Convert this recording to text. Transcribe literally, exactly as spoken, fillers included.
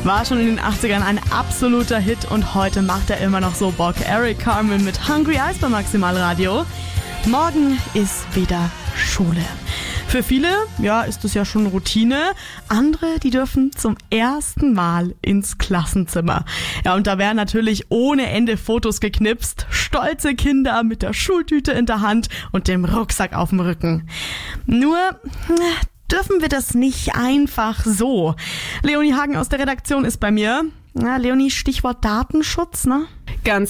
War schon in den achtzigern ein absoluter Hit und heute macht er immer noch so Bock. Eric Carmen mit Hungry Eyes bei Maximalradio. Morgen ist wieder Schule. Für viele, ja, ist das ja schon Routine. Andere, die dürfen zum ersten Mal ins Klassenzimmer. Ja, und da werden natürlich ohne Ende Fotos geknipst. Stolze Kinder mit der Schultüte in der Hand und dem Rucksack auf dem Rücken. Nur dürfen wir das nicht einfach so. Leonie Hagen aus der Redaktion ist bei mir. Ja, Leonie, Stichwort Datenschutz, ne? Ganz